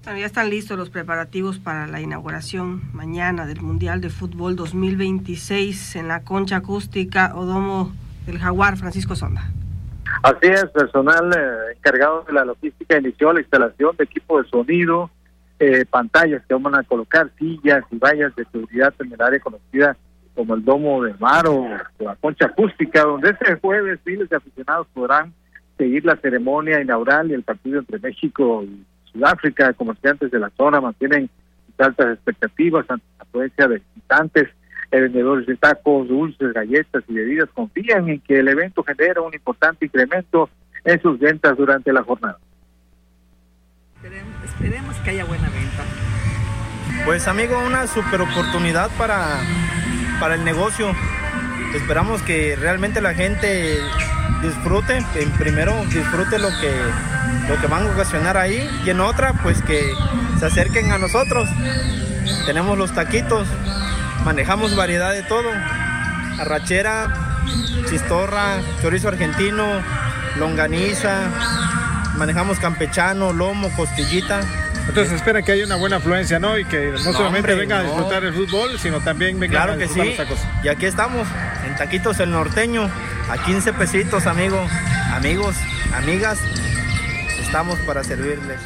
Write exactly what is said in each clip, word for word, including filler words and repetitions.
Bueno, ya están listos los preparativos para la inauguración mañana del Mundial de Fútbol dos mil veintiséis en la concha acústica o domo del Jaguar. Francisco Sonda. Así es, personal eh, encargado de la logística inició la instalación de equipo de sonido, eh, pantallas que van a colocar, sillas y vallas de seguridad en el área conocida como el Domo del Mar o la concha acústica, donde este jueves miles de aficionados podrán seguir la ceremonia inaugural y el partido entre México y Sudáfrica. Comerciantes de la zona mantienen altas expectativas ante la afluencia de visitantes. Vendedores de tacos, dulces, galletas y bebidas confían en que el evento genera un importante incremento en sus ventas durante la jornada. Esperemos, esperemos que haya buena venta. Pues amigo, una super oportunidad para, para el negocio. Esperamos que realmente la gente disfrute, en primero disfrute lo que, lo que van a ocasionar ahí, y en otra pues que se acerquen a nosotros. Tenemos los taquitos, manejamos variedad de todo, arrachera, chistorra, chorizo argentino, longaniza, manejamos campechano, lomo, costillita. Entonces espera que haya una buena afluencia, ¿no? Y que no, no solamente hombre, vengan no. a disfrutar el fútbol, sino también vengan claro a que disfrutar sí. los tacos. Y aquí estamos, en Taquitos El Norteño, a quince pesitos, amigo, amigos, amigas, estamos para servirles.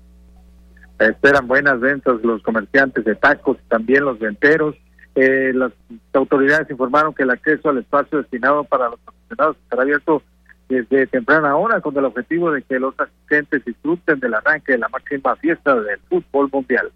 Esperan buenas ventas los comerciantes de tacos y también los venteros. Eh, las autoridades informaron que el acceso al espacio destinado para los aficionados estará abierto desde temprana hora, con el objetivo de que los asistentes disfruten del arranque de la máxima fiesta del fútbol mundial.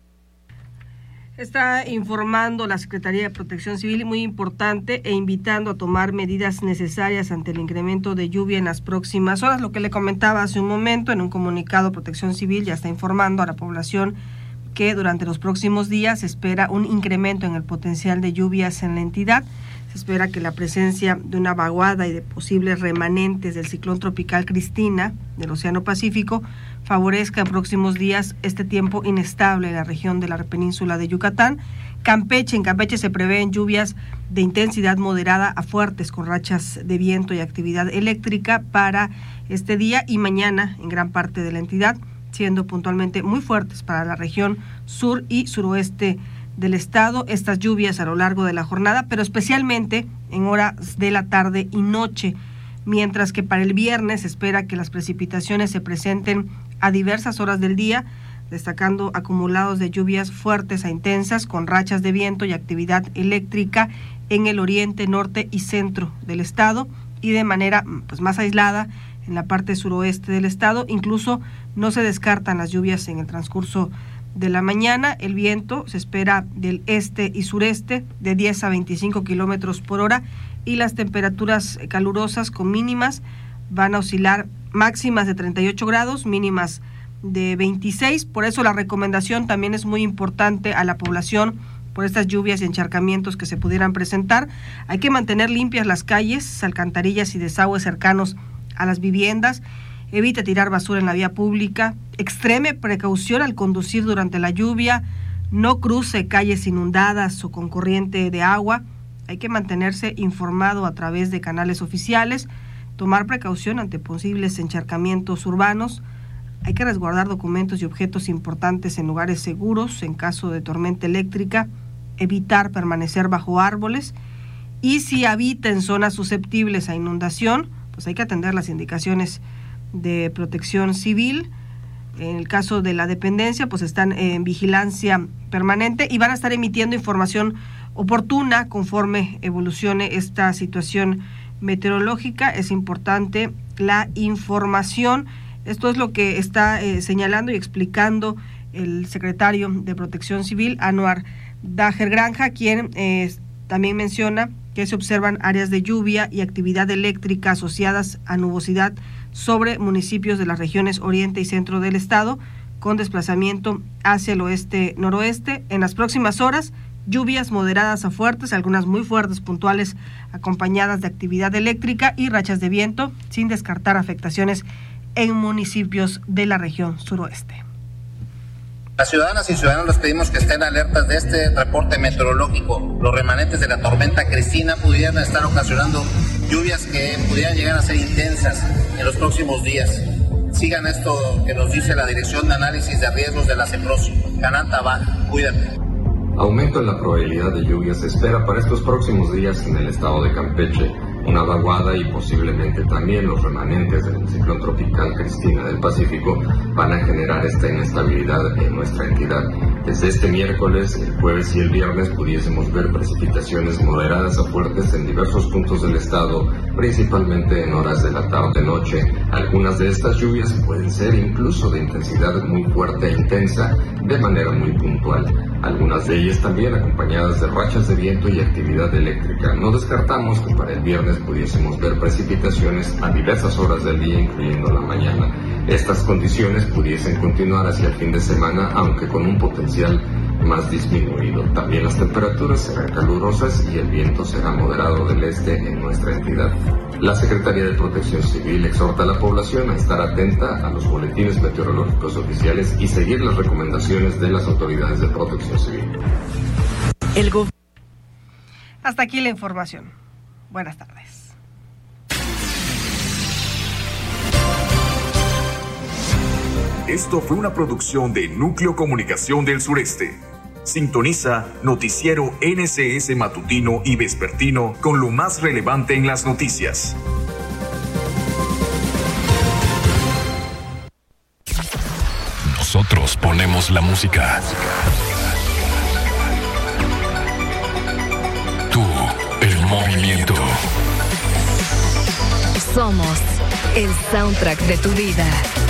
Está informando la Secretaría de Protección Civil, muy importante, e invitando a tomar medidas necesarias ante el incremento de lluvia en las próximas horas. Lo que le comentaba hace un momento, en un comunicado, Protección Civil ya está informando a la población que durante los próximos días se espera un incremento en el potencial de lluvias en la entidad. Se espera que la presencia de una vaguada y de posibles remanentes del ciclón tropical Cristina del Océano Pacífico favorezca en próximos días este tiempo inestable en la región de la península de Yucatán. Campeche, en Campeche se prevén lluvias de intensidad moderada a fuertes con rachas de viento y actividad eléctrica para este día y mañana en gran parte de la entidad, siendo puntualmente muy fuertes para la región sur y suroeste del estado. Estas lluvias a lo largo de la jornada, pero especialmente en horas de la tarde y noche, mientras que para el viernes se espera que las precipitaciones se presenten a diversas horas del día, destacando acumulados de lluvias fuertes a intensas con rachas de viento y actividad eléctrica en el oriente, norte y centro del estado, y de manera pues más aislada en la parte suroeste del estado. Incluso no se descartan las lluvias en el transcurso de la mañana. El viento se espera del este y sureste de diez a veinticinco kilómetros por hora, y las temperaturas calurosas con mínimas van a oscilar máximas de treinta y ocho grados, mínimas de veintiséis. Por eso la recomendación también es muy importante a la población por estas lluvias y encharcamientos que se pudieran presentar. Hay que mantener limpias las calles, alcantarillas y desagües cercanos a las viviendas. Evite tirar basura en la vía pública. Extreme precaución al conducir durante la lluvia. No cruce calles inundadas o con corriente de agua. Hay que mantenerse informado a través de canales oficiales. Tomar precaución ante posibles encharcamientos urbanos. Hay que resguardar documentos y objetos importantes en lugares seguros en caso de tormenta eléctrica. Evitar permanecer bajo árboles. Y si habita en zonas susceptibles a inundación, pues hay que atender las indicaciones de Protección Civil. En el caso de la dependencia, pues están en vigilancia permanente y van a estar emitiendo información oportuna conforme evolucione esta situación meteorológica. Es importante la información. Esto es lo que está eh, señalando y explicando el secretario de Protección Civil, Anuar Dajer Granja, quien eh, también menciona que se observan áreas de lluvia y actividad eléctrica asociadas a nubosidad sobre municipios de las regiones oriente y centro del estado, con desplazamiento hacia el oeste-noroeste. En las próximas horas, lluvias moderadas a fuertes, algunas muy fuertes puntuales, acompañadas de actividad eléctrica y rachas de viento, sin descartar afectaciones en municipios de la región suroeste. Las ciudadanas y ciudadanos les pedimos que estén alertas de este reporte meteorológico. Los remanentes de la tormenta Cristina pudieran estar ocasionando lluvias que pudieran llegar a ser intensas en los próximos días. Sigan esto que nos dice la Dirección de Análisis de Riesgos de la CEPROSI. Cananta va, cuídate. Aumento en la probabilidad de lluvia se espera para estos próximos días en el estado de Campeche. Una vaguada y posiblemente también los remanentes del ciclón tropical Cristina del Pacífico van a generar esta inestabilidad en nuestra entidad. Desde este miércoles, el jueves y el viernes pudiésemos ver precipitaciones moderadas a fuertes en diversos puntos del estado, principalmente en horas de la tarde-noche. Algunas de estas lluvias pueden ser incluso de intensidad muy fuerte e intensa, de manera muy puntual. Algunas de ellas también acompañadas de rachas de viento y actividad eléctrica. No descartamos que para el viernes pudiésemos ver precipitaciones a diversas horas del día, incluyendo la mañana. Estas condiciones pudiesen continuar hacia el fin de semana, aunque con un potencial más disminuido. También las temperaturas serán calurosas y el viento será moderado del este en nuestra entidad. La Secretaría de Protección Civil exhorta a la población a estar atenta a los boletines meteorológicos oficiales y seguir las recomendaciones de las autoridades de protección civil. El go- Hasta aquí la información. Buenas tardes. Esto fue una producción de Núcleo Comunicación del Sureste. Sintoniza Noticiero N C S Matutino y Vespertino con lo más relevante en las noticias. Nosotros ponemos la música. Tú, el movimiento. Somos el soundtrack de tu vida.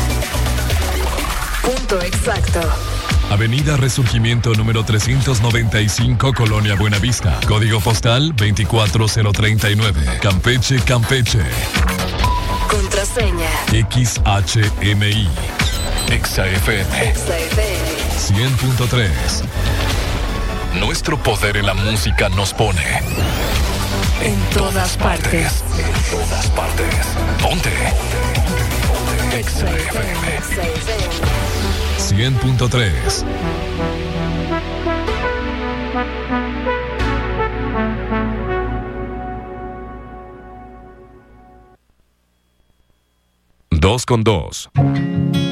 Punto exacto. Avenida Resurgimiento número trescientos noventa y cinco, Colonia Buenavista. Código postal veinticuatro cero treinta y nueve. Campeche, Campeche. Contraseña X H M I. Exa F M. Exa F M. cien punto tres. Nuestro poder en la música nos pone en todas partes. En todas partes. Ponte. Exa F M. Exa F M. cien punto tres. Dos con dos.